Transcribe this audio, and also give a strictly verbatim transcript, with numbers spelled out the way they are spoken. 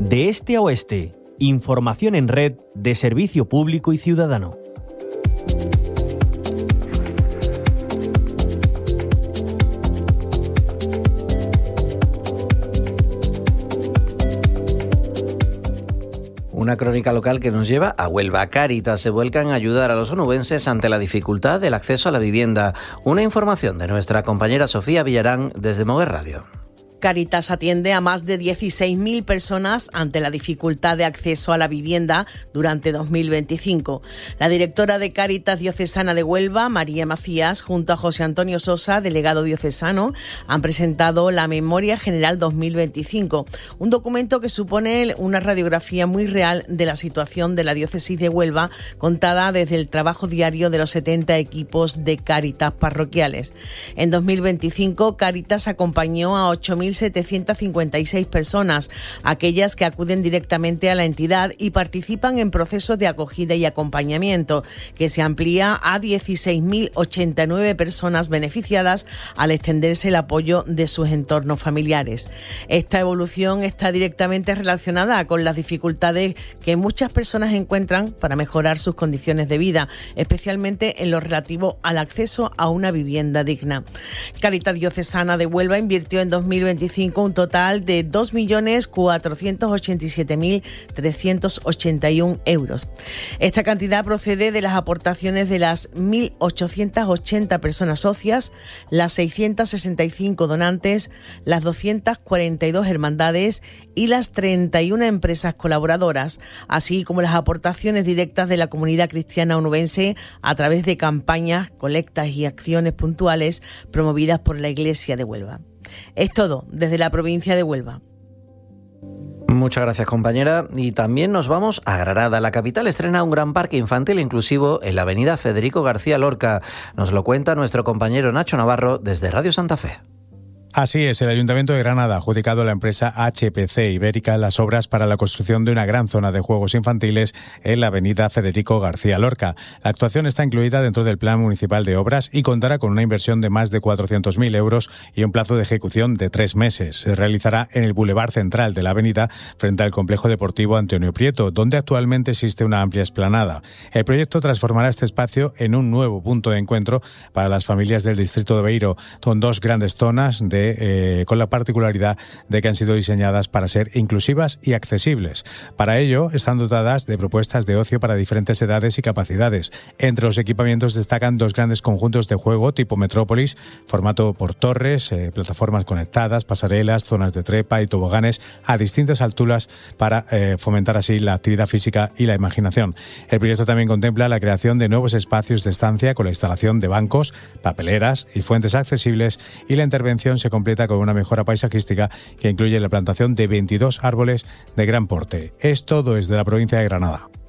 De este a oeste, información en red de servicio público y ciudadano. Una crónica local que nos lleva a Huelva. Cáritas se vuelcan a ayudar a los onubenses ante la dificultad del acceso a la vivienda. Una información de nuestra compañera Sofía Villarán desde Mover Radio. Cáritas atiende a más de dieciséis mil personas ante la dificultad de acceso a la vivienda durante dos mil veinticinco. La directora de Cáritas Diocesana de Huelva, María Macías, junto a José Antonio Sosa, delegado diocesano, han presentado la Memoria General dos mil veinticinco, un documento que supone una radiografía muy real de la situación de la diócesis de Huelva, contada desde el trabajo diario de los setenta equipos de Cáritas parroquiales. En dos mil veinticinco, Cáritas acompañó a ocho mil setecientas cincuenta y seis personas, aquellas que acuden directamente a la entidad y participan en procesos de acogida y acompañamiento, que se amplía a dieciséis mil ochenta y nueve personas beneficiadas al extenderse el apoyo de sus entornos familiares. Esta evolución está directamente relacionada con las dificultades que muchas personas encuentran para mejorar sus condiciones de vida, especialmente en lo relativo al acceso a una vivienda digna. Cáritas Diocesana de Huelva invirtió en dos mil veinticinco un total de dos millones cuatrocientos ochenta y siete mil trescientos ochenta y uno euros. Esta cantidad procede de las aportaciones de las mil ochocientas ochenta personas socias, las seiscientas sesenta y cinco donantes, las doscientas cuarenta y dos hermandades y las treinta y una empresas colaboradoras, así como las aportaciones directas de la comunidad cristiana onubense a través de campañas, colectas y acciones puntuales promovidas por la Iglesia de Huelva. Es todo desde la provincia de Huelva. Muchas gracias, compañera. Y también nos vamos a Granada. La capital estrena un gran parque infantil inclusivo en la avenida Federico García Lorca. Nos lo cuenta nuestro compañero Nacho Navarro desde Radio Santa Fe. Así es, el Ayuntamiento de Granada ha adjudicado a la empresa H P C Ibérica las obras para la construcción de una gran zona de juegos infantiles en la avenida Federico García Lorca. La actuación está incluida dentro del Plan Municipal de Obras y contará con una inversión de más de cuatrocientos mil euros y un plazo de ejecución de tres meses. Se realizará en el Boulevard Central de la avenida, frente al Complejo Deportivo Antonio Prieto, donde actualmente existe una amplia explanada. El proyecto transformará este espacio en un nuevo punto de encuentro para las familias del distrito de Beiro, con dos grandes zonas de Eh, con la particularidad de que han sido diseñadas para ser inclusivas y accesibles. Para ello, están dotadas de propuestas de ocio para diferentes edades y capacidades. Entre los equipamientos destacan dos grandes conjuntos de juego tipo Metrópolis, formato por torres, eh, plataformas conectadas, pasarelas, zonas de trepa y toboganes a distintas alturas para eh, fomentar así la actividad física y la imaginación. El proyecto también contempla la creación de nuevos espacios de estancia con la instalación de bancos, papeleras y fuentes accesibles, y la intervención se completa con una mejora paisajística que incluye la plantación de veintidós árboles de gran porte. Es todo desde la provincia de Granada.